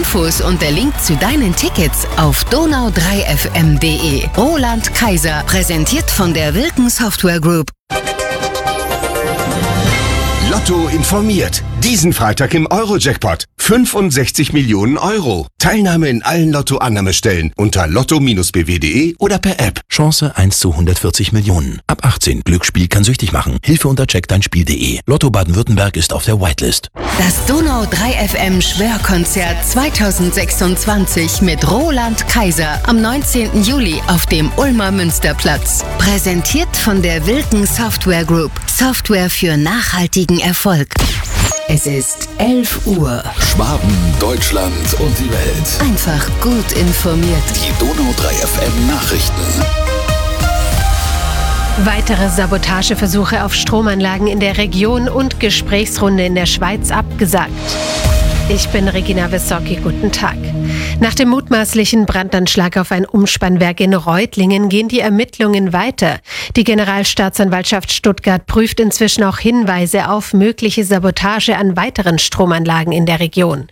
Infos und der Link zu deinen Tickets auf donau3fm.de. Roland Kaiser, präsentiert von der Wilken Software Group. Lotto informiert. Diesen Freitag im Euro-Jackpot. 65 Millionen Euro. Teilnahme in allen Lotto-Annahmestellen unter lotto-bw.de oder per App. Chance 1 zu 140 Millionen. Ab 18. Glücksspiel kann süchtig machen. Hilfe unter checkdeinspiel.de. Lotto Baden-Württemberg ist auf der Whitelist. Das Donau3FM Schwörkonzert 2026 mit Roland Kaiser am 19. Juli auf dem Ulmer Münsterplatz. Präsentiert von der Wilken Software Group. Software für nachhaltigen Erfolg. Es ist 11 Uhr. Schwaben, Deutschland und die Welt. Einfach gut informiert. Die Donau3FM Nachrichten. Weitere Sabotageversuche auf Stromanlagen in der Region und Gesprächsrunde in der Schweiz abgesagt. Ich bin Regina Wissocki, guten Tag. Nach dem mutmaßlichen Brandanschlag auf ein Umspannwerk in Reutlingen gehen die Ermittlungen weiter. Die Generalstaatsanwaltschaft Stuttgart prüft inzwischen auch Hinweise auf mögliche Sabotage an weiteren Stromanlagen in der Region.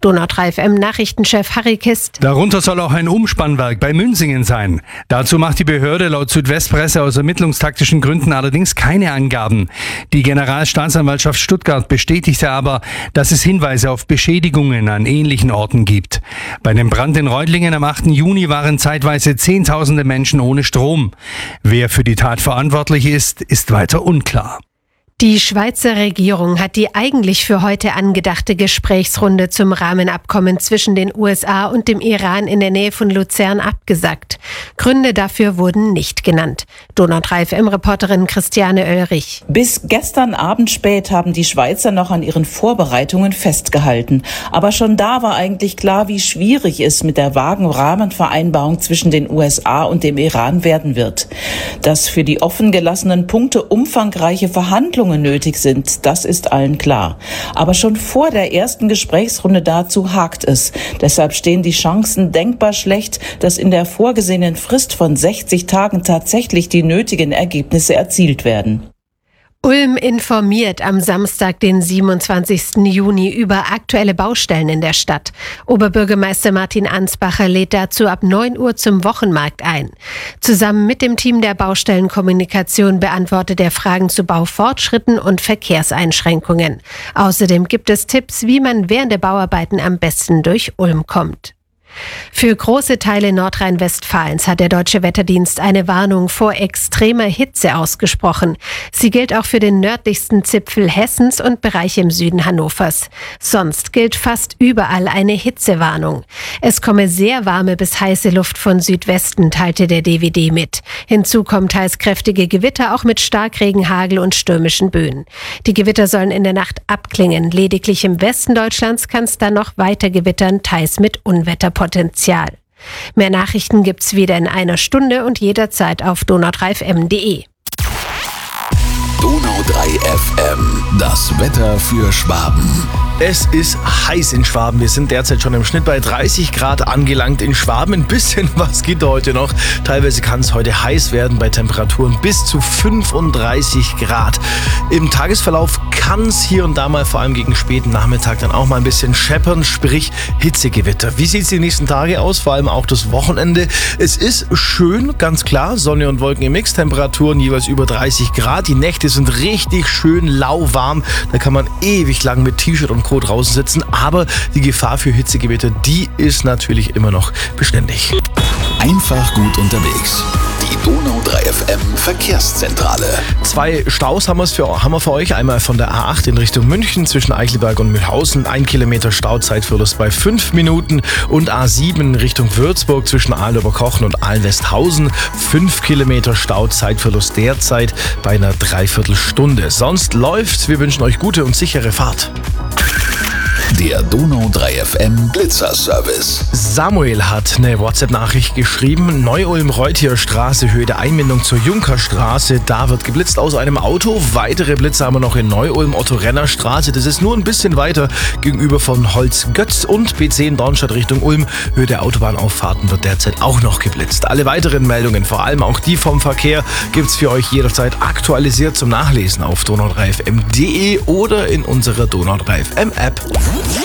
Donau3FM-Nachrichtenchef Harry Kist. Darunter soll auch ein Umspannwerk bei Münsingen sein. Dazu macht die Behörde laut Südwestpresse aus ermittlungstaktischen Gründen allerdings keine Angaben. Die Generalstaatsanwaltschaft Stuttgart bestätigte aber, dass es Hinweise auf Beschädigungen an ähnlichen Orten gibt. Bei dem Brand in Reutlingen am 8. Juni waren zeitweise Zehntausende Menschen ohne Strom. Wer für die Tat verantwortlich ist, ist weiter unklar. Die Schweizer Regierung hat die eigentlich für heute angedachte Gesprächsrunde zum Rahmenabkommen zwischen den USA und dem Iran in der Nähe von Luzern abgesagt. Gründe dafür wurden nicht genannt. Donau3FM-Reporterin Christiane Oelrich. Bis gestern Abend spät haben die Schweizer noch an ihren Vorbereitungen festgehalten. Aber schon da war eigentlich klar, wie schwierig es mit der vagen Rahmenvereinbarung zwischen den USA und dem Iran werden wird. Dass für die offen gelassenen Punkte umfangreiche Verhandlungen nötig sind, das ist allen klar. Aber schon vor der ersten Gesprächsrunde dazu hakt es. Deshalb stehen die Chancen denkbar schlecht, dass in der vorgesehenen Frist von 60 Tagen tatsächlich die nötigen Ergebnisse erzielt werden. Ulm informiert am Samstag, den 27. Juni, über aktuelle Baustellen in der Stadt. Oberbürgermeister Martin Ansbacher lädt dazu ab 9 Uhr zum Wochenmarkt ein. Zusammen mit dem Team der Baustellenkommunikation beantwortet er Fragen zu Baufortschritten und Verkehrseinschränkungen. Außerdem gibt es Tipps, wie man während der Bauarbeiten am besten durch Ulm kommt. Für große Teile Nordrhein-Westfalens hat der Deutsche Wetterdienst eine Warnung vor extremer Hitze ausgesprochen. Sie gilt auch für den nördlichsten Zipfel Hessens und Bereiche im Süden Hannovers. Sonst gilt fast überall eine Hitzewarnung. Es komme sehr warme bis heiße Luft von Südwesten, teilte der DWD mit. Hinzu kommen teils kräftige Gewitter, auch mit Starkregen, Hagel und stürmischen Böen. Die Gewitter sollen in der Nacht abklingen. Lediglich im Westen Deutschlands kann es dann noch weiter gewittern, teils mit Unwetterpotenzial. Mehr Nachrichten gibt's wieder in einer Stunde und jederzeit auf donau3fm.de. Donau3FM, das Wetter für Schwaben. Es ist heiß in Schwaben. Wir sind derzeit schon im Schnitt bei 30 Grad angelangt in Schwaben. Ein bisschen was geht heute noch. Teilweise kann es heute heiß werden bei Temperaturen bis zu 35 Grad. Im Tagesverlauf kann es hier und da mal vor allem gegen späten Nachmittag dann auch mal ein bisschen scheppern, sprich Hitzegewitter. Wie sieht es die nächsten Tage aus? Vor allem auch das Wochenende. Es ist schön, ganz klar. Sonne und Wolken im Mix. Temperaturen jeweils über 30 Grad. Die Nächte sind richtig schön lauwarm. Da kann man ewig lang mit T-Shirt und Co. draußen sitzen, aber die Gefahr für Hitzegewitter, die ist natürlich immer noch beständig. Einfach gut unterwegs. Die Donau3FM Verkehrszentrale. 2 Staus haben wir für euch. Einmal von der A8 in Richtung München zwischen Eichelberg und Mühlhausen. 1 Kilometer Stauzeitverlust bei 5 Minuten. Und A7 in Richtung Würzburg zwischen Ahl-Oberkochen und Ahl-Westhausen. 5 Kilometer Stauzeitverlust derzeit bei einer Dreiviertelstunde. Sonst läuft's. Wir wünschen euch gute und sichere Fahrt. Der Donau3FM Blitzerservice. Samuel hat eine WhatsApp-Nachricht geschrieben. Neu-Ulm-Reuther Straße, Höhe der Einmündung zur Junkerstraße. Da wird geblitzt aus einem Auto. Weitere Blitze haben wir noch in Neu-Ulm, Otto-Renner-Straße. Das ist nur ein bisschen weiter gegenüber von Holzgötz und B10 Dornstadt Richtung Ulm. Höhe der Autobahnauffahrten wird derzeit auch noch geblitzt. Alle weiteren Meldungen, vor allem auch die vom Verkehr, gibt's für euch jederzeit aktualisiert zum Nachlesen auf donau3fm.de oder in unserer Donau3FM App.